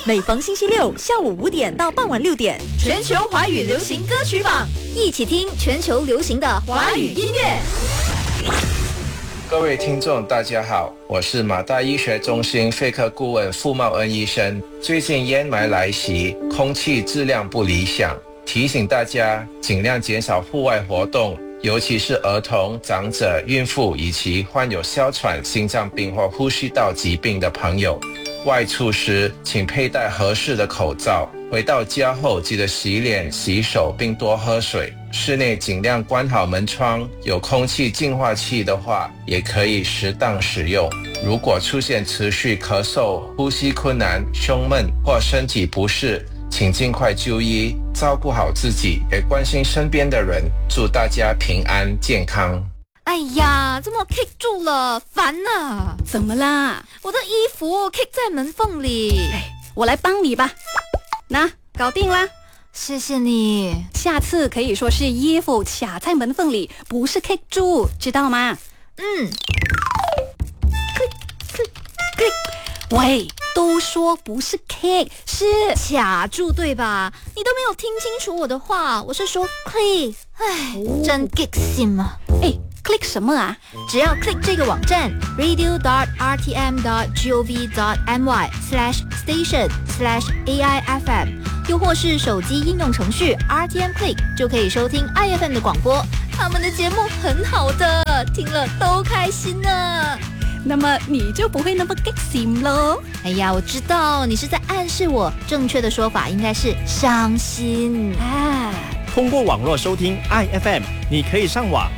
每逢星期六下午5点到傍晚6点， 全球华语流行歌曲榜，一起听全球流行的华语音乐。 各位听众大家好，我是马大医学中心肺科顾问傅茂恩医生。最近烟霾来袭，空气质量不理想，提醒大家尽量减少户外活动，尤其是儿童、长者、孕妇以及患有哮喘、心脏病或呼吸道疾病的朋友。外出时请佩戴合适的口罩，回到家后记得洗脸、洗手并多喝水。室内尽量关好门窗，有空气净化器的话也可以适当使用。如果出现持续咳嗽、呼吸困难、胸闷或身体不适，请尽快就医，照顾好自己，也关心身边的人。祝大家平安健康。 哎呀，怎么 kick 住了？烦啊！ 怎么啦？ 我的衣服 kick 在门缝里。 我来帮你吧。那搞定啦， 谢谢你。 下次可以说是衣服卡在门缝里，不是 kick 住，知道吗？喂，都说不是 kick， 是卡住对吧？你都没有听清楚我的话，我是说 click。哎，真 kick 心啊！ click 什么啊？ 只要 click 这个网站 radio.rtm.gov.my/station/AIFM， 又或是手机应用程序 RTM Click， 就可以收听 IFM 的广播。他们的节目很好的，听了都开心呢。 那么你就不会那么 kick 心咯。 哎呀，我知道你是在暗示我，正确的说法应该是伤心啊。 通过网络收听 IFM， 你可以上网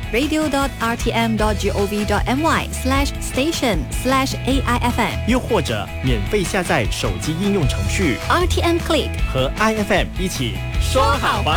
radio.rtm.gov.my/station/AIFM， 又或者免费下载手机应用程序 RTM Click 和 IFM 一起说好玩。